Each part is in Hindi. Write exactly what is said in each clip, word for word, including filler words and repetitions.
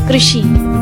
कृषि।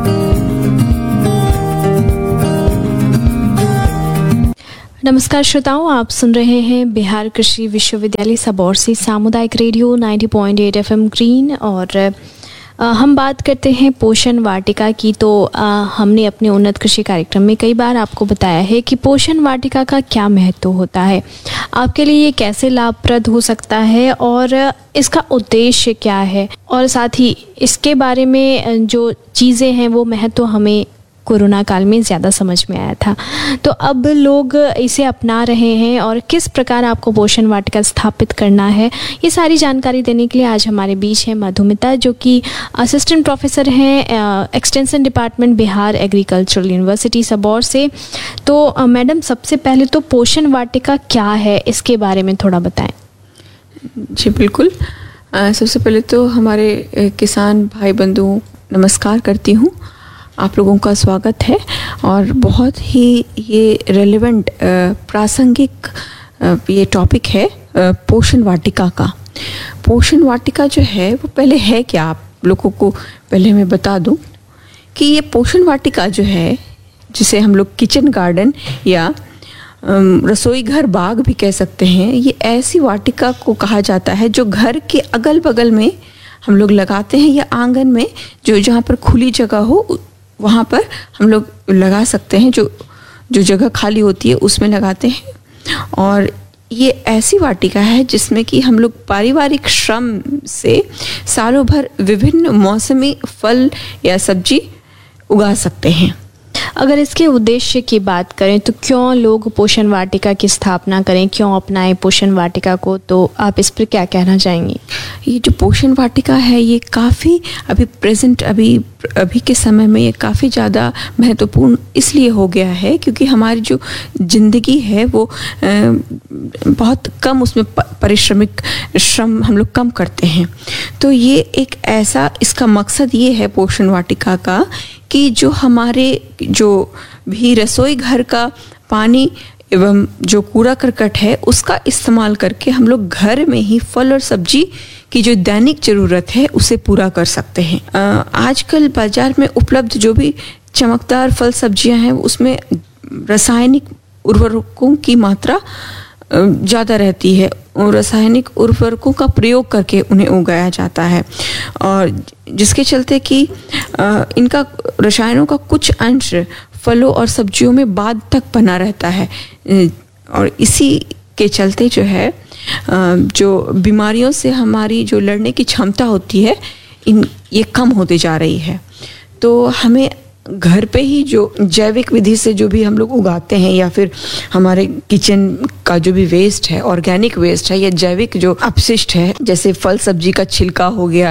नमस्कार श्रोताओं, आप सुन रहे हैं बिहार कृषि विश्वविद्यालय सबौर से सामुदायिक रेडियो नब्बे पॉइंट आठ एफएम ग्रीन। और आ, हम बात करते हैं पोषण वाटिका की। तो आ, हमने अपने उन्नत कृषि कार्यक्रम में कई बार आपको बताया है कि पोषण वाटिका का क्या महत्व होता है, आपके लिए ये कैसे लाभप्रद हो सकता है और इसका उद्देश्य क्या है, और साथ ही इसके बारे में जो चीज़ें हैं वो महत्व हमें कोरोना काल में ज़्यादा समझ में आया था। तो अब लोग इसे अपना रहे हैं और किस प्रकार आपको पोषण वाटिका स्थापित करना है, ये सारी जानकारी देने के लिए आज हमारे बीच है मधुमिता, जो कि असिस्टेंट प्रोफेसर हैं extension department Bihar agricultural university Sabour से। तो मैडम, सबसे पहले तो पोषण वाटिका क्या है, इसके बारे में थोड़ा बताएं। जी बिल्कुल। आ, सबसे पहले तो हमारे किसान भाई बंधुओं नमस्कार करती हूँ, आप लोगों का स्वागत है। और बहुत ही ये रेलेवेंट प्रासंगिक ये टॉपिक है पोषण वाटिका का। पोषण वाटिका जो है वो पहले है क्या, आप लोगों को पहले मैं बता दूं कि ये पोषण वाटिका जो है, जिसे हम लोग किचन गार्डन या रसोई घर बाग भी कह सकते हैं, ये ऐसी वाटिका को कहा जाता है जो घर के अगल बगल में हम लोग लगाते हैं या आंगन में, जो जहाँ पर खुली जगह हो वहाँ पर हम लोग लगा सकते हैं। जो जो जगह खाली होती है उसमें लगाते हैं। और ये ऐसी वाटिका है जिसमें कि हम लोग पारिवारिक श्रम से सालों भर विभिन्न मौसमी फल या सब्जी उगा सकते हैं। अगर इसके उद्देश्य की बात करें तो क्यों लोग पोषण वाटिका की स्थापना करें, क्यों अपनाएं पोषण वाटिका को, तो आप इस पर क्या कहना चाहेंगी? ये जो पोषण वाटिका है ये काफ़ी अभी प्रेजेंट अभी अभी के समय में ये काफ़ी ज़्यादा महत्वपूर्ण इसलिए हो गया है क्योंकि हमारी जो ज़िंदगी है वो बहुत कम, उसमें परिश्रमिक श्रम हम लोग कम करते हैं। तो ये एक ऐसा, इसका मकसद ये है पोषण वाटिका का कि जो हमारे जो भी रसोई घर का पानी एवं जो कूड़ा करकट है उसका इस्तेमाल करके हम लोग घर में ही फल और सब्जी की जो दैनिक ज़रूरत है उसे पूरा कर सकते हैं। आजकल बाज़ार में उपलब्ध जो भी चमकदार फल सब्जियां हैं उसमें रासायनिक उर्वरकों की मात्रा ज़्यादा रहती है और रासायनिक उर्वरकों का प्रयोग करके उन्हें उगाया जाता है, और जिसके चलते कि इनका रसायनों का कुछ अंश फलों और सब्जियों में बाद तक बना रहता है। और इसी के चलते जो है जो बीमारियों से हमारी जो लड़ने की क्षमता होती है इन ये कम होती जा रही है। तो हमें घर पे ही जो जैविक विधि से जो भी हम लोग उगाते हैं या फिर हमारे किचन का जो भी वेस्ट है, ऑर्गेनिक वेस्ट है या जैविक जो अपशिष्ट है, जैसे फल सब्जी का छिलका हो गया,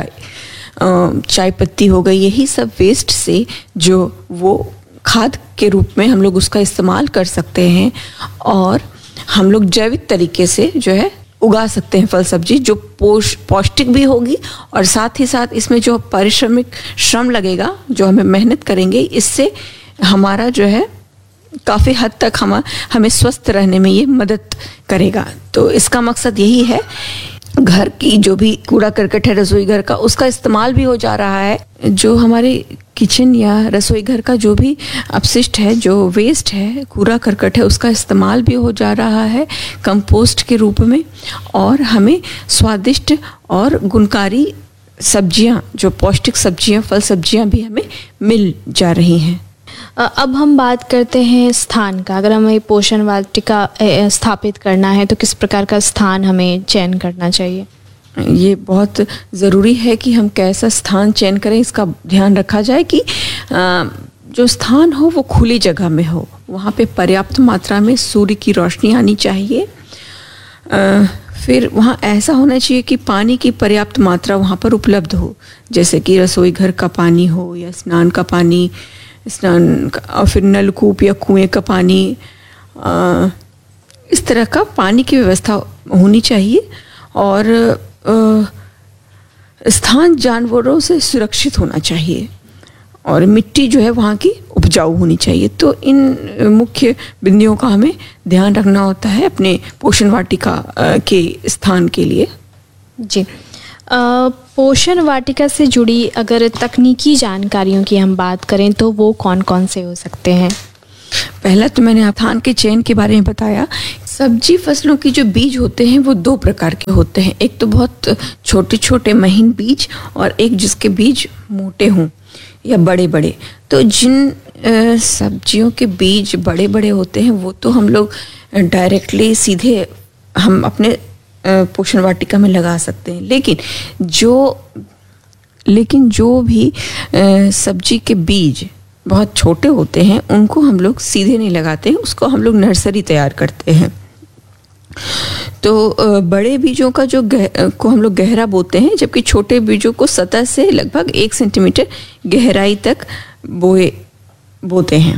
चाय पत्ती हो गई, यही सब वेस्ट से जो वो खाद के रूप में हम लोग उसका इस्तेमाल कर सकते हैं और हम लोग जैविक तरीके से जो है उगा सकते हैं फल सब्जी, जो पोष पौष्टिक भी होगी और साथ ही साथ इसमें जो पारिश्रमिक श्रम लगेगा, जो हमें मेहनत करेंगे, इससे हमारा जो है काफ़ी हद तक हम हमें स्वस्थ रहने में ये मदद करेगा। तो इसका मकसद यही है, घर की जो भी कूड़ा करकट है रसोई घर का उसका इस्तेमाल भी हो जा रहा है, जो हमारे किचन या रसोई घर का जो भी अपशिष्ट है, जो वेस्ट है, कूड़ा करकट है, उसका इस्तेमाल भी हो जा रहा है कंपोस्ट के रूप में, और हमें स्वादिष्ट और गुणकारी सब्जियां, जो पौष्टिक सब्जियां, फल सब्जियां भी हमें मिल जा रही हैं। अब हम बात करते हैं स्थान का। अगर हमें पोषण वाटिका स्थापित करना है तो किस प्रकार का स्थान हमें चयन करना चाहिए? ये बहुत ज़रूरी है कि हम कैसा स्थान चयन करें, इसका ध्यान रखा जाए कि जो स्थान हो वो खुली जगह में हो, वहाँ पे पर्याप्त मात्रा में सूर्य की रोशनी आनी चाहिए। फिर वहाँ ऐसा होना चाहिए कि पानी की पर्याप्त मात्रा वहाँ पर उपलब्ध हो, जैसे कि रसोई घर का पानी हो या स्नान का पानी, स्नान और फिर नलकूप या कुएं का पानी, आ, इस तरह का पानी की व्यवस्था होनी चाहिए। और आ, स्थान जानवरों से सुरक्षित होना चाहिए और मिट्टी जो है वहाँ की उपजाऊ होनी चाहिए। तो इन मुख्य बिंदुओं का हमें ध्यान रखना होता है अपने पोषण वाटिका के स्थान के लिए। जी, पोषण वाटिका से जुड़ी अगर तकनीकी जानकारियों की हम बात करें तो वो कौन कौन से हो सकते हैं? पहला तो मैंने धान के चयन के बारे में बताया। सब्जी फसलों की जो बीज होते हैं वो दो प्रकार के होते हैं, एक तो बहुत छोटे छोटे महीन बीज और एक जिसके बीज मोटे हों या बड़े बड़े। तो जिन आ, सब्जियों के बीज बड़े बड़े होते हैं वो तो हम लोग डायरेक्टली सीधे हम अपने पोषण वाटिका में लगा सकते हैं, लेकिन जो लेकिन जो भी आ, सब्जी के बीज बहुत छोटे होते हैं उनको हम लोग सीधे नहीं लगाते हैं, उसको हम लोग नर्सरी तैयार करते हैं। तो बड़े बीजों का जो गह, को हम लोग गहरा बोते हैं, जबकि छोटे बीजों को सतह से लगभग एक सेंटीमीटर गहराई तक बोए बोते हैं।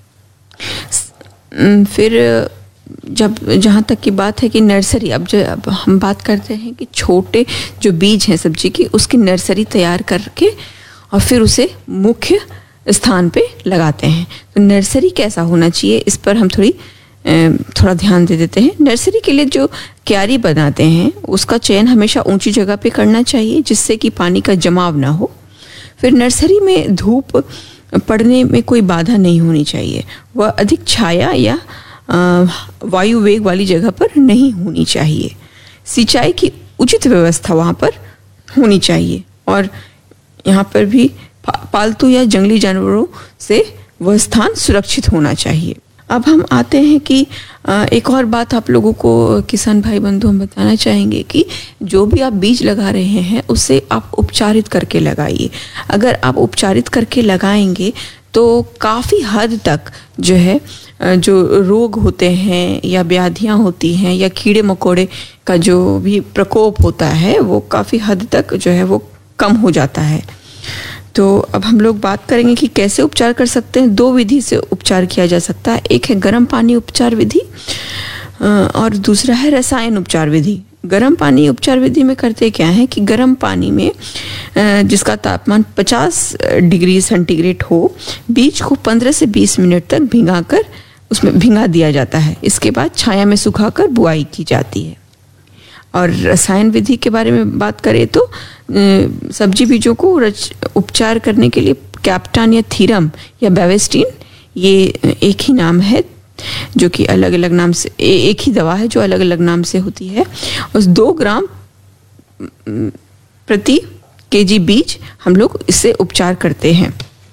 फिर जब जहाँ तक की बात है कि नर्सरी, अब जो अब हम बात करते हैं कि छोटे जो बीज हैं सब्जी की, उसकी नर्सरी तैयार करके और फिर उसे मुख्य स्थान पे लगाते हैं। तो नर्सरी कैसा होना चाहिए इस पर हम थोड़ी थोड़ा ध्यान दे देते हैं। नर्सरी के लिए जो क्यारी बनाते हैं उसका चयन हमेशा ऊंची जगह पे करना चाहिए जिससे कि पानी का जमाव ना हो। फिर नर्सरी में धूप पड़ने में कोई बाधा नहीं होनी चाहिए, वह अधिक छाया या वायु वेग वाली जगह पर नहीं होनी चाहिए। सिंचाई की उचित व्यवस्था वहाँ पर होनी चाहिए और यहाँ पर भी पालतू या जंगली जानवरों से वह स्थान सुरक्षित होना चाहिए। अब हम आते हैं कि एक और बात आप लोगों को किसान भाई बंधु हम बताना चाहेंगे कि जो भी आप बीज लगा रहे हैं उसे आप उपचारित करके लगाइए। अगर आप उपचारित करके लगाएंगे तो काफ़ी हद तक जो है जो रोग होते हैं या व्याधियां होती हैं या कीड़े मकोड़े का जो भी प्रकोप होता है वो काफ़ी हद तक जो है वो कम हो जाता है। तो अब हम लोग बात करेंगे कि कैसे उपचार कर सकते हैं। दो विधि से उपचार किया जा सकता है, एक है गर्म पानी उपचार विधि और दूसरा है रसायन उपचार विधि। गर्म पानी उपचार विधि में करते क्या है कि गर्म पानी में जिसका तापमान पचास डिग्री सेंटीग्रेड हो, बीज को पंद्रह से बीस मिनट तक भिंगाकर उसमें भिंगा दिया जाता है। इसके बाद छाया में सुखाकर बुआई की जाती है। और रसायन विधि के बारे में बात करें तो सब्जी बीजों को उपचार करने के लिए कैप्टान या थीरम या बेवेस्टीन, ये एक ही नाम है जो कि अलग अलग नाम से, एक ही दवा है जो अलग अलग नाम से होती है। उस दो ग्राम प्रति केजी बीज हम लोग इससे उपचार करते हैं।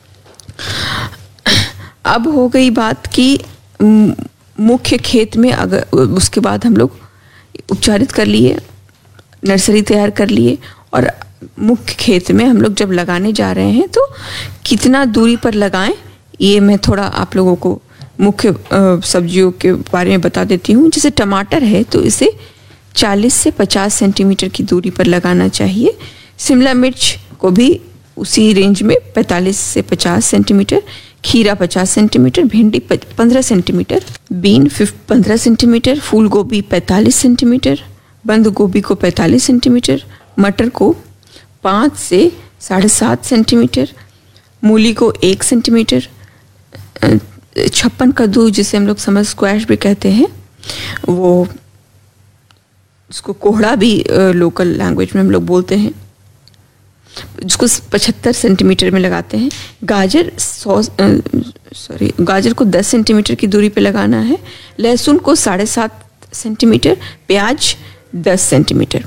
अब हो गई बात कि मुख्य खेत में, अगर उसके बाद हम लोग उपचारित कर लिए, नर्सरी तैयार कर लिए और मुख्य खेत में हम लोग जब लगाने जा रहे हैं तो कितना दूरी पर लगाएं, ये मैं थोड़ा आप लोगों को मुख्य सब्जियों के बारे में बता देती हूँ। जैसे टमाटर है तो इसे चालीस से पचास सेंटीमीटर की दूरी पर लगाना चाहिए। शिमला मिर्च को भी उसी रेंज में पैंतालीस से पचास सेंटीमीटर, खीरा पचास सेंटीमीटर, भिंडी पंद्रह सेंटीमीटर, बीन पंद्रह सेंटीमीटर, फूल गोभी पैंतालीस सेंटीमीटर, बंद गोभी को पैंतालीस सेंटीमीटर, मटर को पाँच से साढ़े सात सेंटीमीटर, मूली को एक सेंटीमीटर, छप्पन कद्दू जिसे हम लोग समर स्क्वैश भी कहते हैं, वो उसको कोहड़ा भी लोकल लैंग्वेज में हम लोग बोलते हैं, जिसको पचहत्तर सेंटीमीटर में लगाते हैं। गाजर सौ सॉरी गाजर को दस सेंटीमीटर की दूरी पे लगाना है। लहसुन को साढ़े सात सेंटीमीटर, प्याज दस सेंटीमीटर।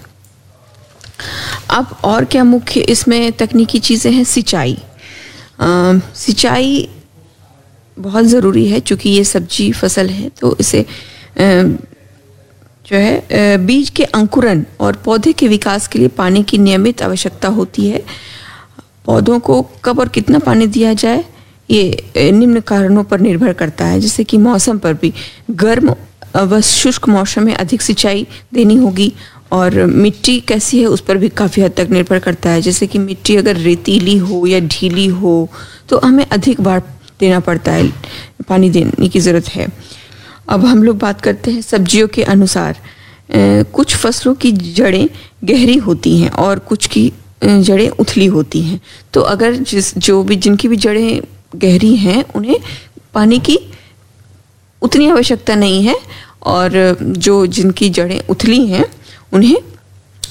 अब और क्या मुख्य इसमें तकनीकी चीज़ें हैं। सिंचाई सिंचाई बहुत ज़रूरी है, चूँकि ये सब्जी फसल है तो इसे आ, जो है बीज के अंकुरन और पौधे के विकास के लिए पानी की नियमित आवश्यकता होती है। पौधों को कब और कितना पानी दिया जाए ये निम्न कारणों पर निर्भर करता है, जैसे कि मौसम पर भी। गर्म व शुष्क मौसम में अधिक सिंचाई देनी होगी और मिट्टी कैसी है उस पर भी काफ़ी हद तक निर्भर करता है। जैसे कि मिट्टी अगर रेतीली हो या ढीली हो तो हमें अधिक बार देना पड़ता है, पानी देने की ज़रूरत है। अब हम लोग बात करते हैं सब्जियों के अनुसार। ए, कुछ फसलों की जड़ें गहरी होती हैं और कुछ की जड़ें उथली होती हैं। तो अगर जिस जो भी जिनकी भी जड़ें गहरी हैं उन्हें पानी की उतनी आवश्यकता नहीं है और जो जिनकी जड़ें उथली हैं उन्हें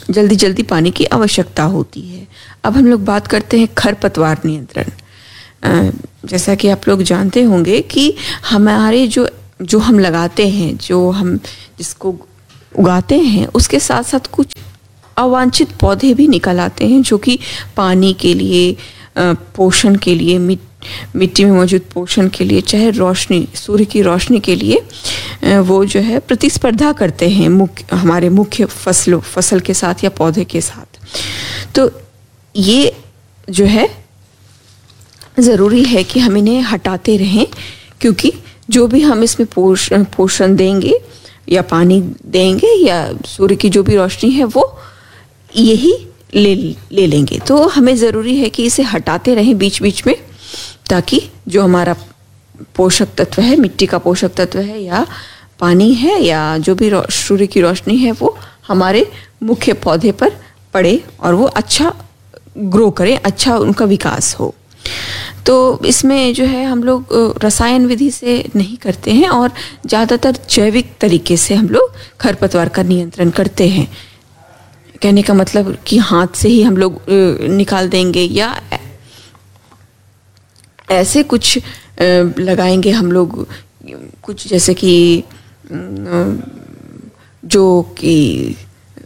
जल्दी जल्दी पानी की आवश्यकता होती है। अब हम लोग बात करते हैं खरपतवार नियंत्रण। जैसा कि आप लोग जानते होंगे कि हमारे जो जो हम लगाते हैं, जो हम जिसको उगाते हैं, उसके साथ साथ कुछ अवांछित पौधे भी निकल आते हैं जो कि पानी के लिए, पोषण के लिए, मिट्टी में मौजूद पोषण के लिए, चाहे रोशनी, सूर्य की रोशनी के लिए वो जो है प्रतिस्पर्धा करते हैं मुख्य हमारे मुख्य फसलों फसल के साथ या पौधे के साथ। तो ये जो है ज़रूरी है कि हम इन्हें हटाते रहें, क्योंकि जो भी हम इसमें पोषण पोषण देंगे या पानी देंगे या सूर्य की जो भी रोशनी है वो यही ले ले लेंगे। तो हमें ज़रूरी है कि इसे हटाते रहें बीच बीच में, ताकि जो हमारा पोषक तत्व है, मिट्टी का पोषक तत्व है या पानी है या जो भी सूर्य की रोशनी है वो हमारे मुख्य पौधे पर पड़े और वो अच्छा ग्रो करें, अच्छा उनका विकास हो। तो इसमें जो है हम लोग रसायन विधि से नहीं करते हैं और ज़्यादातर जैविक तरीके से हम लोग खरपतवार का नियंत्रण करते हैं। कहने का मतलब कि हाथ से ही हम लोग निकाल देंगे या ऐसे कुछ लगाएंगे हम लोग, कुछ जैसे कि जो कि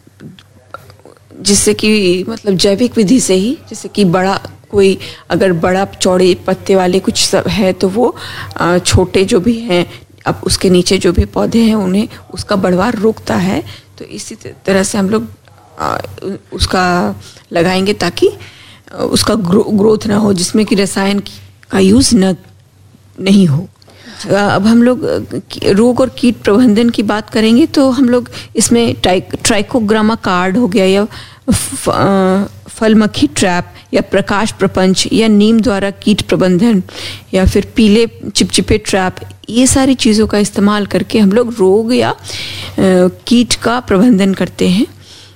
जिससे कि मतलब जैविक विधि से ही, जैसे कि बड़ा कोई अगर बड़ा चौड़े पत्ते वाले कुछ सब है तो वो छोटे जो भी हैं, अब उसके नीचे जो भी पौधे हैं उन्हें उसका बढ़वार रोकता है। तो इसी तरह से हम लोग उसका लगाएंगे ताकि उसका ग्रो, ग्रोथ ना हो, जिसमें कि रसायन का यूज़ न नहीं हो। अब हम लोग रोग और कीट प्रबंधन की बात करेंगे तो हम लोग इसमें ट्राइ ट्राइकोग्रामा कार्ड हो गया या फल मक्खी ट्रैप या प्रकाश प्रपंच या नीम द्वारा कीट प्रबंधन या फिर पीले चिपचिपे ट्रैप, ये सारी चीज़ों का इस्तेमाल करके हम लोग रोग या कीट का प्रबंधन करते हैं।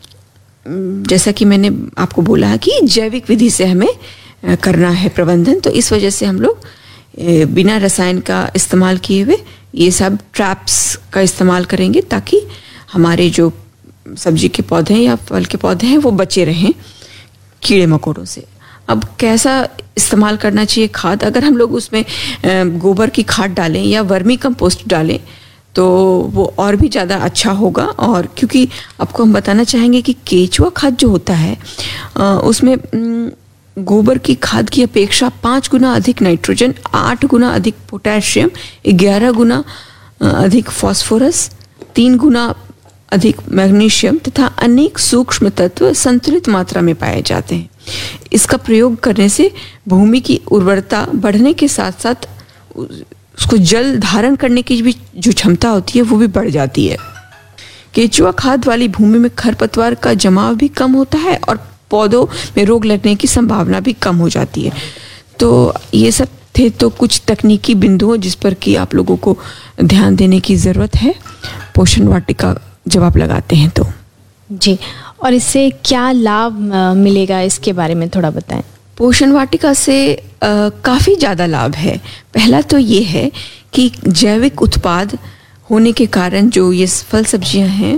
जैसा कि मैंने आपको बोला कि जैविक विधि से हमें करना है प्रबंधन, तो इस वजह से हम लोग बिना रसायन का इस्तेमाल किए हुए ये सब ट्रैप्स का इस्तेमाल करेंगे ताकि हमारे जो सब्जी के पौधे हैं या फल के पौधे हैं वो बचे रहें कीड़े मकोड़ों से। अब कैसा इस्तेमाल करना चाहिए खाद? अगर हम लोग उसमें गोबर की खाद डालें या वर्मी कंपोस्ट डालें तो वो और भी ज़्यादा अच्छा होगा। और क्योंकि आपको हम बताना चाहेंगे कि केचुआ खाद जो होता है उसमें गोबर की खाद की अपेक्षा पाँच गुना अधिक नाइट्रोजन, आठ गुना अधिक पोटेशियम, ग्यारह गुना अधिक फास्फोरस, तीन गुना अधिक मैग्नीशियम तथा अनेक सूक्ष्म तत्व संतुलित मात्रा में पाए जाते हैं। इसका प्रयोग करने से भूमि की उर्वरता बढ़ने के साथ साथ उसको जल धारण करने की भी जो क्षमता होती है वो भी बढ़ जाती है। केचुआ खाद वाली भूमि में खरपतवार का जमाव भी कम होता है और पौधों में रोग लगने की संभावना भी कम हो जाती है। तो ये सब थे तो कुछ तकनीकी बिंदु जिस पर कि आप लोगों को ध्यान देने की ज़रूरत है पोषण वाटिका जब आप लगाते हैं तो। जी, और इससे क्या लाभ मिलेगा इसके बारे में थोड़ा बताएं। पोषण वाटिका से काफ़ी ज़्यादा लाभ है। पहला तो ये है कि जैविक उत्पाद होने के कारण जो ये फल सब्जियां हैं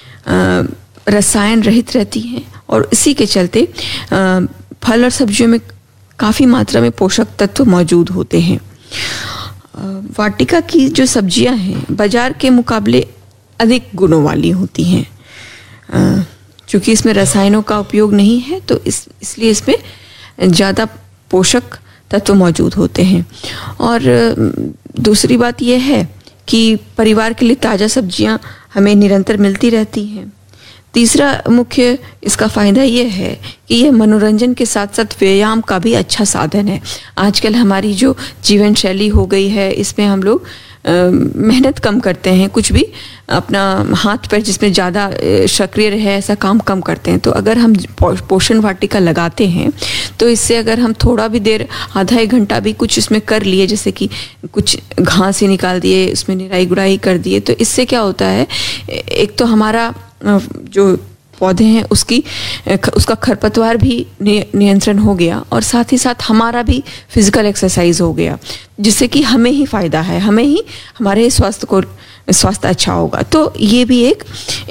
रसायन रहित रहती हैं और इसी के चलते आ, फल और सब्जियों में काफ़ी मात्रा में पोषक तत्व मौजूद होते हैं। वाटिका की जो सब्जियां हैं बाजार के मुकाबले अधिक गुणों वाली होती हैं। क्योंकि इसमें रसायनों का उपयोग नहीं है तो इस इसलिए इसमें ज़्यादा पोषक तत्व मौजूद होते हैं। और दूसरी बात यह है कि परिवार के लिए ताज़ा सब्जियां हमें निरंतर मिलती रहती हैं। तीसरा मुख्य इसका फ़ायदा यह है कि यह मनोरंजन के साथ साथ व्यायाम का भी अच्छा साधन है। आजकल हमारी जो जीवन शैली हो गई है इसमें हम लोग मेहनत कम करते हैं, कुछ भी अपना हाथ पैर जिसमें ज़्यादा सक्रिय रहे ऐसा काम कम करते हैं। तो अगर हम पोषण वाटिका लगाते हैं तो इससे अगर हम थोड़ा भी देर आधा एक घंटा भी कुछ इसमें कर लिए, जैसे कि कुछ घास ही निकाल दिए, उसमें निराई गुड़ाई कर दिए, तो इससे क्या होता है, एक तो हमारा जो पौधे हैं उसकी उसका खरपतवार भी नियंत्रण हो गया और साथ ही साथ हमारा भी फिजिकल एक्सरसाइज हो गया, जिससे कि हमें ही फ़ायदा है, हमें ही हमारे स्वास्थ्य को स्वास्थ्य अच्छा होगा। तो ये भी एक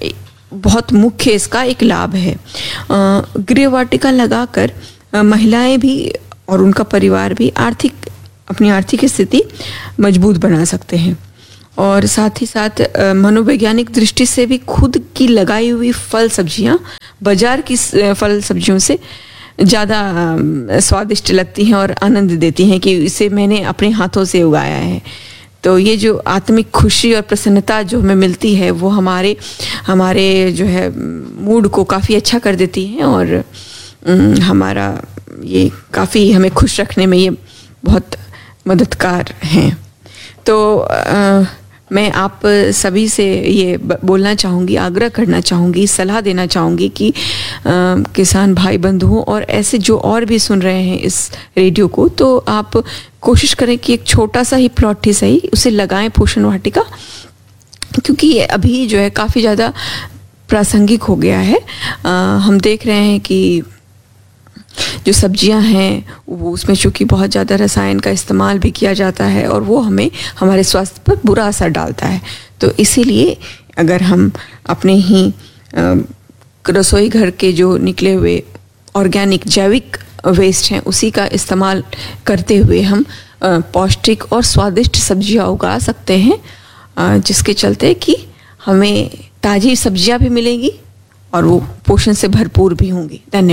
बहुत मुख्य इसका एक लाभ है। गृह वाटिका लगाकर महिलाएं भी और उनका परिवार भी आर्थिक अपनी आर्थिक स्थिति मजबूत बना सकते हैं और साथ ही साथ मनोवैज्ञानिक दृष्टि से भी खुद की लगाई हुई फल सब्जियां बाजार की फल सब्जियों से ज़्यादा स्वादिष्ट लगती हैं और आनंद देती हैं कि इसे मैंने अपने हाथों से उगाया है। तो ये जो आत्मिक खुशी और प्रसन्नता जो हमें मिलती है वो हमारे हमारे जो है मूड को काफ़ी अच्छा कर देती है और हमारा ये काफ़ी हमें खुश रखने में ये बहुत मददगार हैं। तो आ, मैं आप सभी से ये बोलना चाहूँगी, आग्रह करना चाहूँगी, सलाह देना चाहूँगी कि आ, किसान भाई बंधुओं और ऐसे जो और भी सुन रहे हैं इस रेडियो को, तो आप कोशिश करें कि एक छोटा सा ही प्लॉट ही सही उसे लगाएं पोषण वाटिका, क्योंकि ये अभी जो है काफ़ी ज़्यादा प्रासंगिक हो गया है। आ, हम देख रहे हैं कि जो सब्जियां हैं वो उसमें चूँकि बहुत ज़्यादा रसायन का इस्तेमाल भी किया जाता है और वो हमें हमारे स्वास्थ्य पर बुरा असर डालता है। तो इसीलिए अगर हम अपने ही रसोई घर के जो निकले हुए ऑर्गेनिक जैविक वेस्ट हैं उसी का इस्तेमाल करते हुए हम पौष्टिक और स्वादिष्ट सब्जियां उगा सकते हैं, जिसके चलते कि हमें ताज़ी सब्जियां भी मिलेंगी और वो पोषण से भरपूर भी होंगी। धन्यवाद।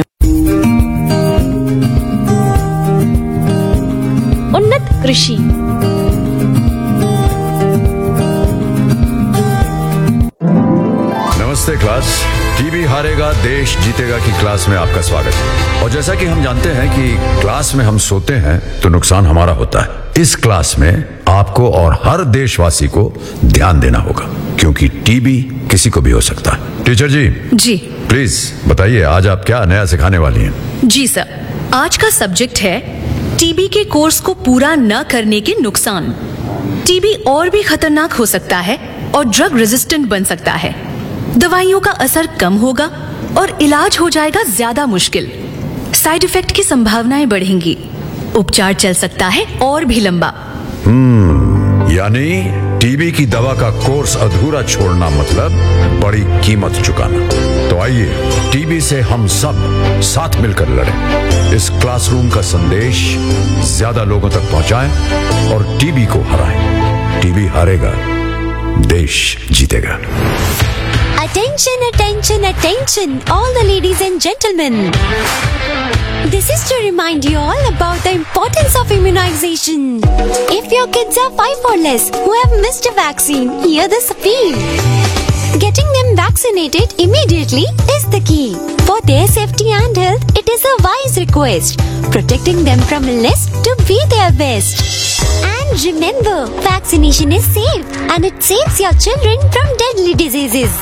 उन्नत कृषि। नमस्ते क्लास, टीबी हारेगा देश जीतेगा की क्लास में आपका स्वागत है। और जैसा कि हम जानते हैं कि क्लास में हम सोते हैं तो नुकसान हमारा होता है। इस क्लास में आपको और हर देशवासी को ध्यान देना होगा, क्योंकि टीबी किसी को भी हो सकता है। टीचर जी जी प्लीज बताइए, आज आप क्या नया सिखाने वाली हैं? जी सर, आज का सब्जेक्ट है टीबी के कोर्स को पूरा न करने के नुकसान। टीबी और भी खतरनाक हो सकता है और ड्रग रेजिस्टेंट बन सकता है। दवाइयों का असर कम होगा और इलाज हो जाएगा ज्यादा मुश्किल। साइड इफेक्ट की संभावनाएं बढ़ेंगी। उपचार चल सकता है और भी लंबा। हम्म यानी टीबी की दवा का कोर्स अधूरा छोड़ना मतलब बड़ी कीमत चुकाना। तो आइए टीबी से हम सब साथ मिलकर लड़ें। इस क्लासरूम का संदेश ज्यादा लोगों तक पहुंचाएं और टीबी को हराएं। टीबी हारेगा, देश जीतेगा। Attention, attention, attention, all the ladies and gentlemen. This is to remind you all about the importance of immunization. If your kids are five or less who have missed a vaccine, hear this appeal. Getting them vaccinated immediately is the key. For their safety and health, it is a wise request. Protecting them from illness to be their best. And remember, vaccination is safe and it saves your children from deadly diseases.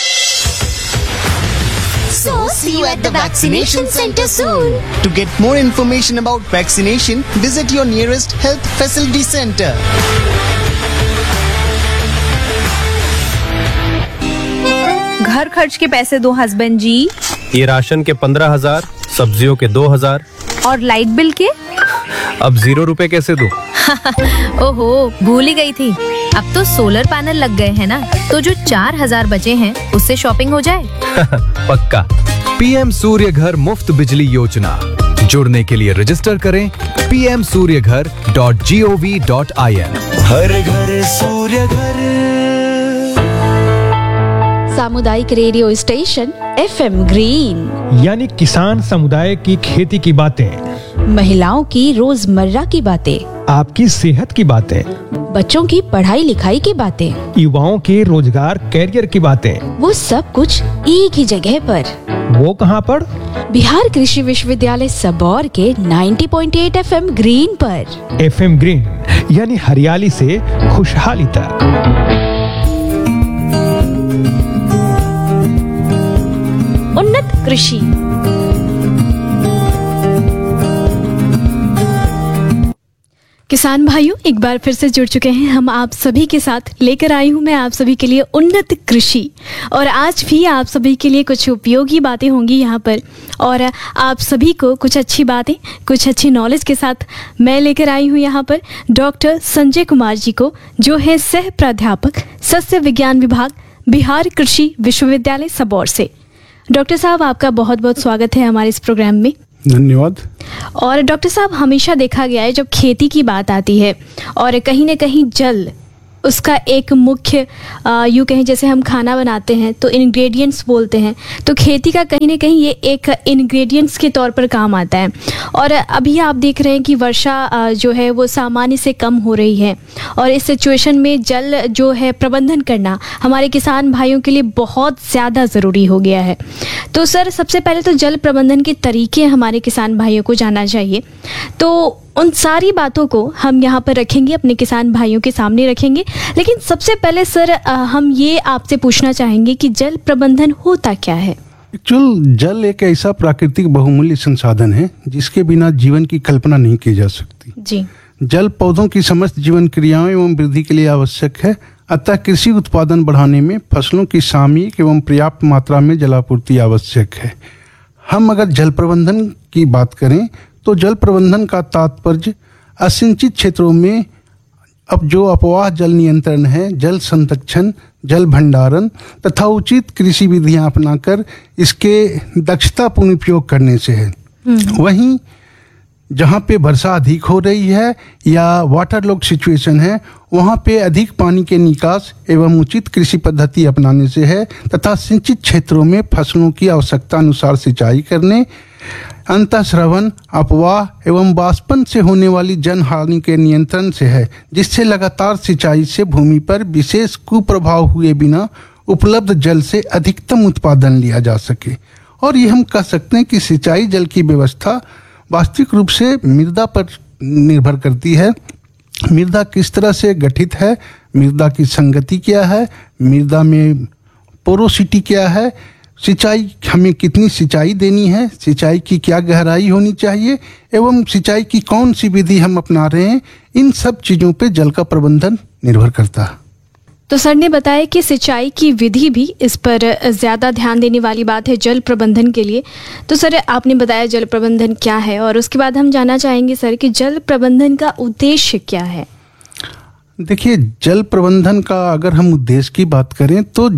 So, see you at the vaccination center soon. To get more information about vaccination, visit your nearest health facility center. घर खर्च के पैसे दो हस्बैंड जी। ये राशन के पंद्रह हजार, सब्जियों के दो हजार और लाइट बिल के? अब जीरो रुपए कैसे दूं? ओहो, भूल ही गई थी। अब तो सोलर पैनल लग गए हैं ना, तो जो चार हजार बचे हैं उससे शॉपिंग हो जाए। पक्का। पीएम सूर्य घर मुफ्त बिजली योजना। जुड़ने के लिए रजिस्टर करें पी एम सूर्य घर dot G O V dot I N. हर घर सूर्य घर। सामुदायिक radio station F M green, यानी किसान समुदाय की खेती की बातें, महिलाओं की रोजमर्रा की बातें, आपकी सेहत की बातें, बच्चों की पढ़ाई लिखाई की बातें, युवाओं के रोजगार कैरियर की बातें, वो सब कुछ एक ही जगह पर। वो कहाँ पर? बिहार कृषि विश्वविद्यालय सबौर के नब्बे पॉइंट आठ एफ एम ग्रीन पर। एफ एम ग्रीन यानी हरियाली से खुशहाली तक। उन्नत कृषि। किसान भाइयों, एक बार फिर से जुड़ चुके हैं हम आप सभी के साथ। लेकर आई हूं मैं आप सभी के लिए उन्नत कृषि, और आज भी आप सभी के लिए कुछ उपयोगी बातें होंगी यहाँ पर, और आप सभी को कुछ अच्छी बातें, कुछ अच्छी नॉलेज के साथ मैं लेकर आई हूँ यहाँ पर डॉक्टर संजय कुमार जी को, जो है सह प्राध्यापक सस्य विज्ञान विभाग, बिहार कृषि विश्वविद्यालय सबौर से। डॉक्टर साहब, आपका बहुत बहुत स्वागत है हमारे इस प्रोग्राम में। धन्यवाद। और डॉक्टर साहब, हमेशा देखा गया है जब खेती की बात आती है और कहीं ना कहीं जल उसका एक मुख्य यूँ कहें, जैसे हम खाना बनाते हैं तो इंग्रेडिएंट्स बोलते हैं, तो खेती का कहीं ना कहीं ये एक इंग्रेडिएंट्स के तौर पर काम आता है। और अभी आप देख रहे हैं कि वर्षा जो है वो सामान्य से कम हो रही है और इस सिचुएशन में जल जो है प्रबंधन करना हमारे किसान भाइयों के लिए बहुत ज़्यादा ज़रूरी हो गया है। तो सर, सबसे पहले तो जल प्रबंधन के तरीके हमारे किसान भाइयों को जानना चाहिए, तो उन सारी बातों को हम यहाँ पर रखेंगे, अपने किसान भाइयों के सामने रखेंगे। लेकिन सबसे पहले सर, हम ये आपसे पूछना चाहेंगे कि जल प्रबंधन होता क्या है? एक्चुअल जल एक ऐसा प्राकृतिक बहुमूल्य संसाधन है जिसके बिना जीवन की कल्पना नहीं की जा सकती। जी। जल पौधों की समस्त जीवन क्रियाओं एवं वृद्धि के लिए आवश्यक है। अतः कृषि उत्पादन बढ़ाने में फसलों की सामयिक एवं पर्याप्त मात्रा में जलापूर्ति आवश्यक है। हम अगर जल प्रबंधन की बात करें तो जल प्रबंधन का तात्पर्य असिंचित क्षेत्रों में अब जो अपवाह जल नियंत्रण है, जल संरक्षण, जल भंडारण तथा उचित कृषि विधियां अपनाकर इसके दक्षतापूर्ण उपयोग करने से है। वहीं जहाँ पे वर्षा अधिक हो रही है या वाटर लॉग सिचुएशन है, वहाँ पे अधिक पानी के निकास एवं उचित कृषि पद्धति अपनाने से है तथा सिंचित क्षेत्रों में फसलों की आवश्यकता अनुसार सिंचाई करने, अंतःस्रवण, अपवाह एवं वाष्पन से होने वाली जन हानि के नियंत्रण से है, जिससे लगातार सिंचाई से भूमि पर विशेष कुप्रभाव हुए बिना उपलब्ध जल से अधिकतम उत्पादन लिया जा सके। और ये हम कह सकते हैं कि सिंचाई जल की व्यवस्था वास्तविक रूप से मृदा पर निर्भर करती है। मृदा किस तरह से गठित है, मृदा की संगति क्या है, मृदा में पोरोसिटी क्या है, सिंचाई हमें कितनी सिंचाई देनी है, सिंचाई की क्या गहराई होनी चाहिए एवं सिंचाई की कौन सी विधि हम अपना रहे हैं, इन सब चीज़ों पे जल का प्रबंधन निर्भर करता है। तो सर ने बताया कि सिंचाई की विधि भी इस पर ज़्यादा ध्यान देने वाली बात है जल प्रबंधन के लिए। तो सर, आपने बताया जल प्रबंधन क्या है और उसके बाद हम जानना चाहेंगे सर कि जल प्रबंधन का उद्देश्य क्या है? देखिए, जल प्रबंधन का अगर हम उद्देश्य की बात करें तो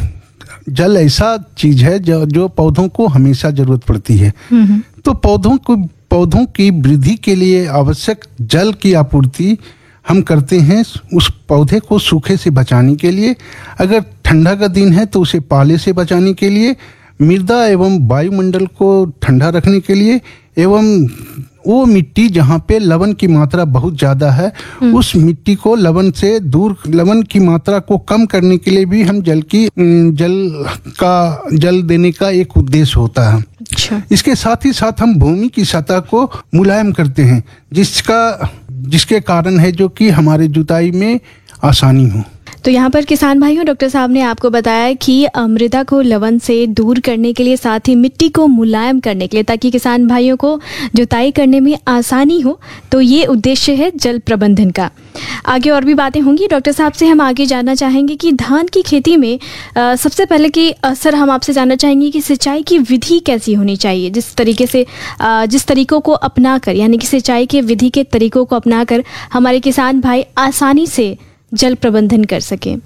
जल ऐसा चीज है जो, जो पौधों को हमेशा जरूरत पड़ती है। तो पौधों को पौधों की वृद्धि के लिए आवश्यक जल की आपूर्ति हम करते हैं उस पौधे को सूखे से बचाने के लिए, अगर ठंडा का दिन है तो उसे पाले से बचाने के लिए, मृदा एवं वायुमंडल को ठंडा रखने के लिए, एवं वो मिट्टी जहाँ पे लवण की मात्रा बहुत ज़्यादा है उस मिट्टी को लवण से दूर, लवण की मात्रा को कम करने के लिए भी हम जल की जल का जल देने का एक उद्देश्य होता है। अच्छा। इसके साथ ही साथ हम भूमि की सतह को मुलायम करते हैं, जिसका जिसके कारण है जो कि हमारे जुताई में आसानी हो। तो यहाँ पर किसान भाइयों, डॉक्टर साहब ने आपको बताया कि मृदा को लवण से दूर करने के लिए, साथ ही मिट्टी को मुलायम करने के लिए, ताकि किसान भाइयों को जुताई करने में आसानी हो। तो ये उद्देश्य है जल प्रबंधन का। आगे और भी बातें होंगी। डॉक्टर साहब से हम आगे जानना चाहेंगे कि धान की खेती में आ, सबसे पहले कि सर हम आपसे जानना चाहेंगे कि सिंचाई की विधि कैसी होनी चाहिए, जिस तरीके से आ, जिस तरीकों को अपनाकर, यानी कि सिंचाई के विधि के तरीकों को अपनाकर हमारे किसान भाई आसानी से जल प्रबंधन कर सके।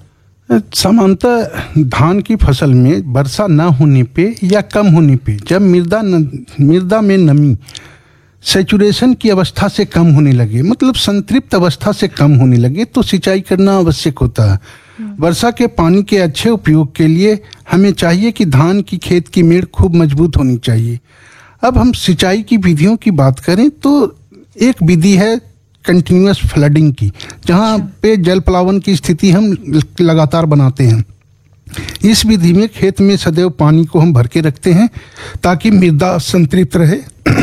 सामान्यतः धान की फसल में वर्षा न होने पे या कम होने पे, जब मृदा मृदा में नमी सैचुरेशन की अवस्था से कम होने लगे, मतलब संतृप्त अवस्था से कम होने लगे, तो सिंचाई करना आवश्यक होता है। वर्षा के पानी के अच्छे उपयोग के लिए हमें चाहिए कि धान की खेत की मेड़ खूब मजबूत होनी चाहिए। अब हम सिंचाई की विधियों की बात करें तो एक विधि है कंटिन्यूअस फ्लडिंग की, जहाँ पे जल प्लावन की स्थिति हम लगातार बनाते हैं। इस विधि में खेत में सदैव पानी को हम भर के रखते हैं ताकि मृदा संतृप्त रहे।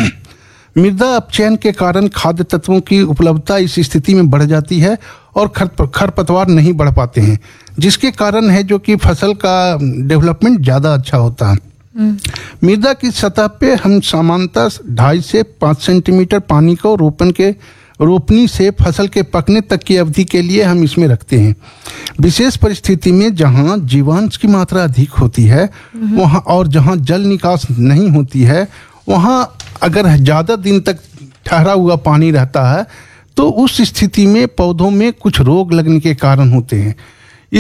मृदा अपचयन के कारण खाद्य तत्वों की उपलब्धता इस स्थिति में बढ़ जाती है और खर खरपतवार नहीं बढ़ पाते हैं, जिसके कारण है जो कि फसल का डेवलपमेंट ज़्यादा अच्छा होता है। मृदा की सतह पे हम सामान्यतः ढाई से पाँच सेंटीमीटर पानी को रोपण के रोपनी से फसल के पकने तक की अवधि के लिए हम इसमें रखते हैं। विशेष परिस्थिति में जहाँ जीवांश की मात्रा अधिक होती है वहाँ और जहाँ जल निकास नहीं होती है, वहाँ अगर ज़्यादा दिन तक ठहरा हुआ पानी रहता है तो उस स्थिति में पौधों में कुछ रोग लगने के कारण होते हैं।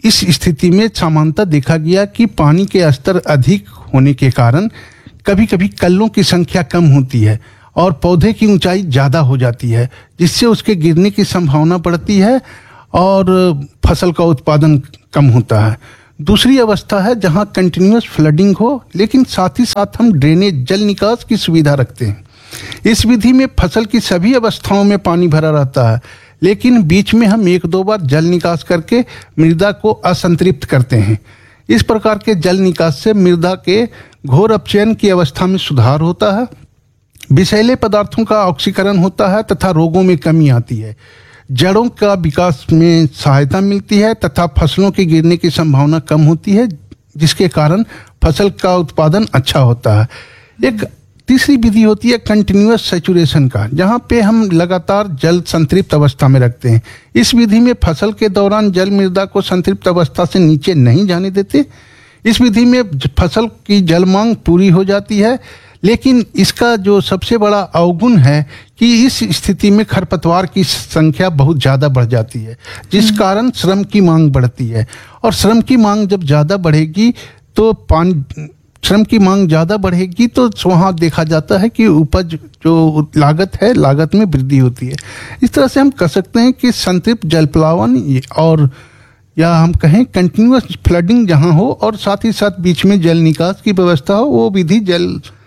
इस स्थिति में सामान्यतः देखा गया कि पानी के स्तर अधिक होने के कारण कभी कभी कल्लों की संख्या कम होती है और पौधे की ऊंचाई ज़्यादा हो जाती है, जिससे उसके गिरने की संभावना बढ़ती है और फसल का उत्पादन कम होता है। दूसरी अवस्था है जहां कंटिन्यूअस फ्लडिंग हो, लेकिन साथ ही साथ हम ड्रेनेज जल निकास की सुविधा रखते हैं। इस विधि में फसल की सभी अवस्थाओं में पानी भरा रहता है, लेकिन बीच में हम एक दो बार जल निकास करके मृदा को असंतृप्त करते हैं। इस प्रकार के जल निकास से मृदा के घोर अपचयन की अवस्था में सुधार होता है, विषैले पदार्थों का ऑक्सीकरण होता है तथा रोगों में कमी आती है, जड़ों का विकास में सहायता मिलती है तथा फसलों के गिरने की संभावना कम होती है, जिसके कारण फसल का उत्पादन अच्छा होता है। एक तीसरी विधि होती है कंटिन्यूअस सैचुरेशन का, जहाँ पे हम लगातार जल संतृप्त अवस्था में रखते हैं। इस विधि में फसल के दौरान जल मृदा को संतृप्त अवस्था से नीचे नहीं जाने देते। इस विधि में फसल की जल मांग पूरी हो जाती है, लेकिन इसका जो सबसे बड़ा अवगुण है कि इस स्थिति में खरपतवार की संख्या बहुत ज़्यादा बढ़ जाती है, जिस कारण श्रम की मांग बढ़ती है। और श्रम की मांग जब ज़्यादा बढ़ेगी तो पानी श्रम की मांग ज़्यादा बढ़ेगी तो वहाँ देखा जाता है कि उपज जो लागत है, लागत में वृद्धि होती है। इस तरह से हम कह सकते हैं कि संतृप्त जल प्लावन और या हम कहें कंटिन्यूअस फ्लडिंग जहाँ हो और साथ ही साथ बीच में जल निकास की व्यवस्था हो, वो विधि जल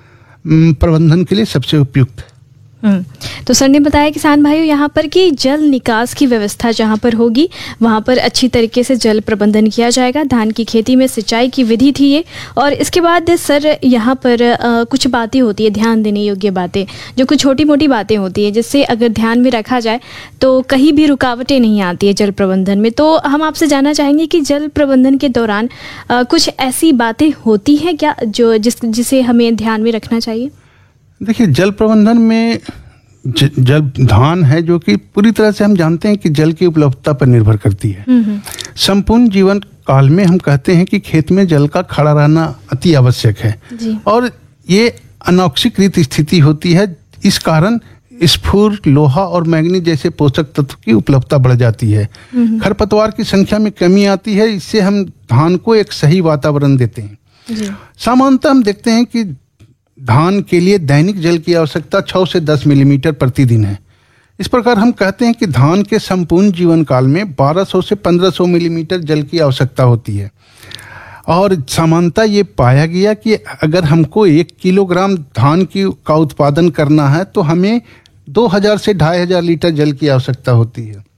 प्रबंधन के लिए सबसे उपयुक्त है। तो सर ने बताया किसान भाइयों यहाँ पर कि जल निकास की व्यवस्था जहाँ पर होगी वहाँ पर अच्छी तरीके से जल प्रबंधन किया जाएगा। धान की खेती में सिंचाई की विधि थी ये। और इसके बाद सर यहाँ पर आ, कुछ बातें होती है, ध्यान देने योग्य बातें, जो कुछ छोटी मोटी बातें होती है, जिससे अगर ध्यान में रखा जाए तो कहीं भी रुकावटें नहीं आती है जल प्रबंधन में। तो हम आपसे जानना चाहेंगे कि जल प्रबंधन के दौरान आ, कुछ ऐसी बातें होती हैं क्या जो जिस जिसे हमें ध्यान में रखना चाहिए? देखिए, जल प्रबंधन में ज, जल धान है जो कि पूरी तरह से हम जानते हैं कि जल की उपलब्धता पर निर्भर करती है। संपूर्ण जीवन काल में हम कहते हैं कि खेत में जल का खड़ा रहना अति आवश्यक है और ये अनॉक्सीकृत स्थिति होती है। इस कारण स्फूर, लोहा और मैग्नीज जैसे पोषक तत्व की उपलब्धता बढ़ जाती है। खरपतवार की संख्या में कमी आती है। इससे हम धान को एक सही वातावरण देते हैं। सामान्यतः हम देखते हैं कि धान के लिए दैनिक जल की आवश्यकता छह से दस मिलीमीटर प्रतिदिन है। इस प्रकार हम कहते हैं कि धान के संपूर्ण जीवन काल में बारह सौ से पंद्रह सौ मिलीमीटर जल की आवश्यकता होती है। और सामान्यतः ये पाया गया कि अगर हमको एक किलोग्राम धान की का उत्पादन करना है तो हमें दो हज़ार से ढाई हज़ार लीटर जल की आवश्यकता होती है।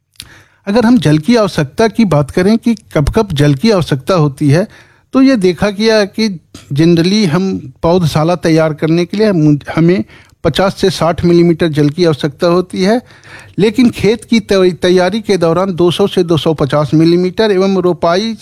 अगर हम जल की आवश्यकता की बात करें कि कब कब जल की आवश्यकता होती है, तो ये देखा गया कि जनरली हम पौधशाला तैयार करने के लिए हमें पचास से साठ मिलीमीटर जल की आवश्यकता होती है, लेकिन खेत की तैयारी के दौरान दो सौ से दो सौ पचास मिलीमीटर एवं रोपाई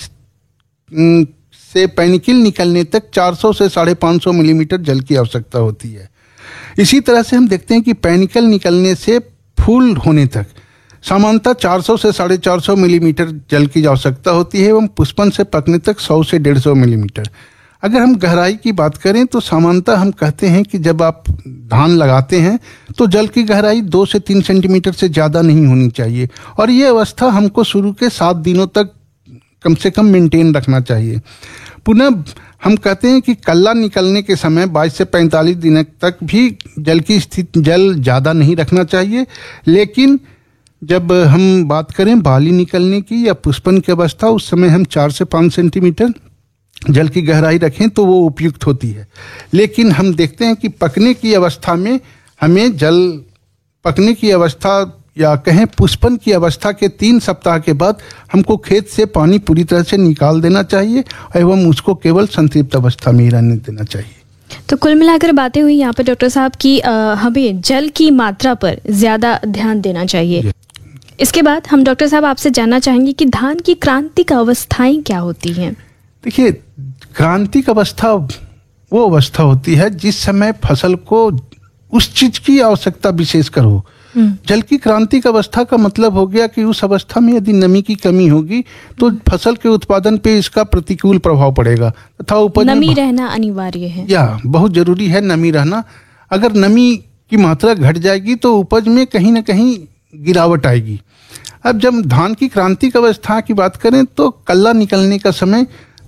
से पैनिकल निकलने तक चार सौ से साढ़े पाँच सौ मिलीमीटर जल की आवश्यकता होती है। इसी तरह से हम देखते हैं कि पैनिकल निकलने से फूल होने तक सामान्यतः चार सौ से साढ़े चार सौ मिलीमीटर जल की आवश्यकता होती है एवं पुष्पन से पकने तक सौ से डेढ़ सौ मिलीमीटर। अगर हम गहराई की बात करें तो सामान्यतः हम कहते हैं कि जब आप धान लगाते हैं तो जल की गहराई दो से तीन सेंटीमीटर से ज़्यादा नहीं होनी चाहिए और ये अवस्था हमको शुरू के सात दिनों तक कम से कम मेंटेन रखना चाहिए। पुनः हम कहते हैं कि कल्ला निकलने के समय बाईस से पैंतालीस दिन तक भी जल की स्थिति जल ज़्यादा नहीं रखना चाहिए, लेकिन जब हम बात करें बाली निकलने की या पुष्पन की अवस्था, उस समय हम चार से पाँच सेंटीमीटर जल की गहराई रखें तो वो उपयुक्त होती है। लेकिन हम देखते हैं कि पकने की अवस्था में हमें जल पकने की अवस्था या कहें पुष्पन की अवस्था के तीन सप्ताह के बाद हमको खेत से पानी पूरी तरह से निकाल देना चाहिए एवं उसको केवल संतृप्त अवस्था में ही रहने देना चाहिए। तो कुल मिलाकर बातें हुई यहाँ पर डॉक्टर साहब की हमें जल की मात्रा पर ज़्यादा ध्यान देना चाहिए। इसके बाद हम डॉक्टर साहब आपसे जानना चाहेंगे कि धान की क्रांतिक अवस्थाएं क्या होती हैं? देखिए, क्रांतिक अवस्था वो अवस्था होती है जिस समय फसल को उस चीज की आवश्यकता विशेषकर हो। जल की क्रांतिक अवस्था का मतलब हो गया कि उस अवस्था में यदि नमी की कमी होगी तो फसल के उत्पादन पे इसका प्रतिकूल प्रभाव पड़ेगा तथा उपज में नमी रहना अनिवार्य है या बहुत जरूरी है नमी रहना। अगर नमी की मात्रा घट जाएगी तो उपज में कहीं ना कहीं गिरावट आएगी। अब जब धान की क्रांतिक अवस्था की बात करें तो कल्ला निकलने का समय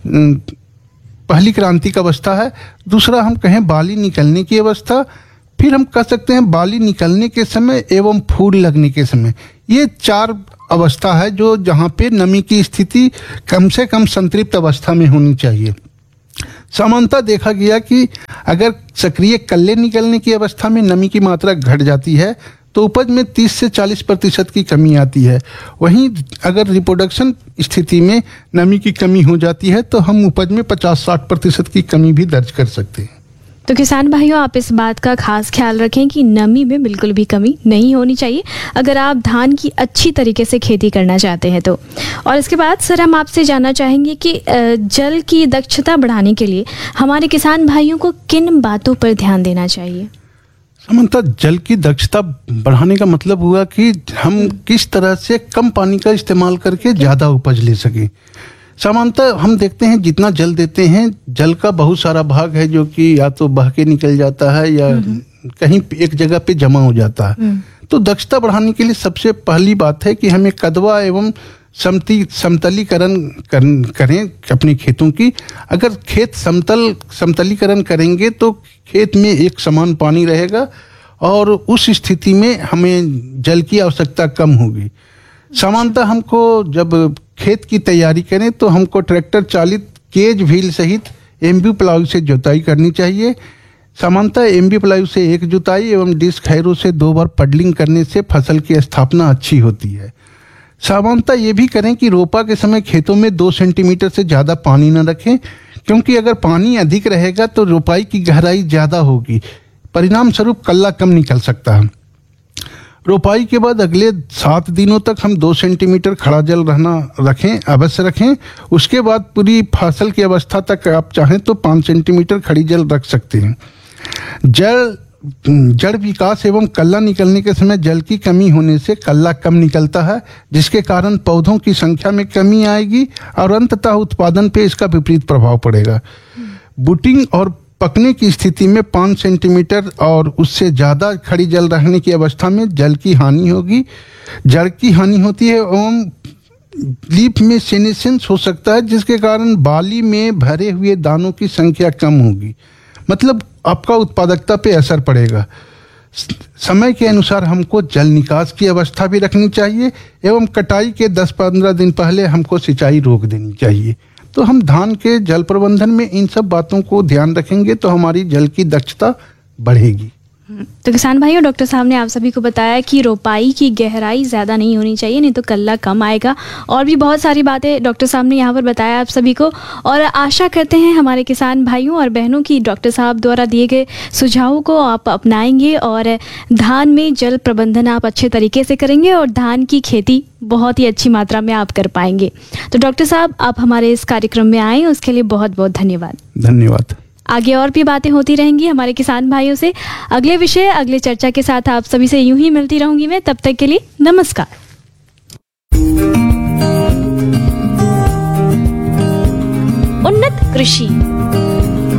पहली क्रांतिक अवस्था है। दूसरा हम कहें बाली निकलने की अवस्था, फिर हम कह सकते हैं बाली निकलने के समय एवं फूल लगने के समय। ये चार अवस्था है जो जहाँ पे नमी की स्थिति कम से कम संतृप्त अवस्था में होनी चाहिए। सामान्यतः देखा गया कि अगर सक्रिय कल्ले निकलने की अवस्था में नमी की मात्रा घट जाती है तो उपज में तीस से चालीस प्रतिशत की कमी आती है। वहीं अगर रिप्रोडक्शन स्थिति में नमी की कमी हो जाती है तो हम उपज में पचास साठ प्रतिशत की कमी भी दर्ज कर सकते हैं। तो किसान भाइयों, आप इस बात का खास ख्याल रखें कि नमी में बिल्कुल भी कमी नहीं होनी चाहिए अगर आप धान की अच्छी तरीके से खेती करना चाहते हैं तो। और इसके बाद सर हम आपसे जानना चाहेंगे कि जल की दक्षता बढ़ाने के लिए हमारे किसान भाइयों को किन बातों पर ध्यान देना चाहिए? सामान्यतः जल की दक्षता बढ़ाने का मतलब हुआ कि हम किस तरह से कम पानी का इस्तेमाल करके ज़्यादा उपज ले सकें। सामान्यतः हम देखते हैं जितना जल देते हैं, जल का बहुत सारा भाग है जो कि या तो बह के निकल जाता है या कहीं एक जगह पे जमा हो जाता है। तो दक्षता बढ़ाने के लिए सबसे पहली बात है कि हमें कदवा एवं समती समतलीकरण कर, करें अपने खेतों की। अगर खेत समतल समतलीकरण करेंगे तो खेत में एक समान पानी रहेगा और उस स्थिति में हमें जल की आवश्यकता कम होगी। सामान्यतः हमको जब खेत की तैयारी करें तो हमको ट्रैक्टर चालित केज व्हील सहित एमबी प्लाऊ से जुताई करनी चाहिए। सामान्यतः एमबी प्लाऊ से एक जुताई एवं डिस्क हैरो से दो बार पडलिंग करने से फसल की स्थापना अच्छी होती है। सामान्यतः ये भी करें कि रोपा के समय खेतों में दो सेंटीमीटर से ज़्यादा पानी न रखें, क्योंकि अगर पानी अधिक रहेगा तो रोपाई की गहराई ज़्यादा होगी, परिणाम स्वरूप कल्ला कम निकल सकता है। रोपाई के बाद अगले सात दिनों तक हम दो सेंटीमीटर खड़ा जल रहना रखें, अवश्य रखें। उसके बाद पूरी फसल की अवस्था तक आप चाहें तो पाँच सेंटीमीटर खड़ी जल रख सकते हैं। जल जड़ विकास एवं कल्ला निकलने के समय जल की कमी होने से कल्ला कम निकलता है, जिसके कारण पौधों की संख्या में कमी आएगी और अंततः उत्पादन पे इसका विपरीत प्रभाव पड़ेगा। बूटिंग और पकने की स्थिति में पाँच सेंटीमीटर और उससे ज़्यादा खड़ी जल रहने की अवस्था में जल की हानि होगी, जड़ की हानि होती है एवं लीफ में सेनेसेंस हो सकता है, जिसके कारण बाली में भरे हुए दानों की संख्या कम होगी, मतलब आपका उत्पादकता पे असर पड़ेगा। समय के अनुसार हमको जल निकास की अवस्था भी रखनी चाहिए एवं कटाई के दस पंद्रह दिन पहले हमको सिंचाई रोक देनी चाहिए। तो हम धान के जल प्रबंधन में इन सब बातों को ध्यान रखेंगे तो हमारी जल की दक्षता बढ़ेगी। तो किसान भाइयों, डॉक्टर साहब ने आप सभी को बताया कि रोपाई की गहराई ज़्यादा नहीं होनी चाहिए, नहीं तो कल्ला कम आएगा। और भी बहुत सारी बातें डॉक्टर साहब ने यहाँ पर बताया आप सभी को, और आशा करते हैं हमारे किसान भाइयों और बहनों की डॉक्टर साहब द्वारा दिए गए सुझावों को आप अपनाएंगे और धान में जल प्रबंधन आप अच्छे तरीके से करेंगे और धान की खेती बहुत ही अच्छी मात्रा में आप कर पाएंगे। तो डॉक्टर साहब, आप हमारे इस कार्यक्रम में आए, उसके लिए बहुत बहुत धन्यवाद। धन्यवाद। आगे और भी बातें होती रहेंगी हमारे किसान भाइयों से। अगले विषय, अगले चर्चा के साथ आप सभी से यूं ही मिलती रहूंगी मैं। तब तक के लिए नमस्कार।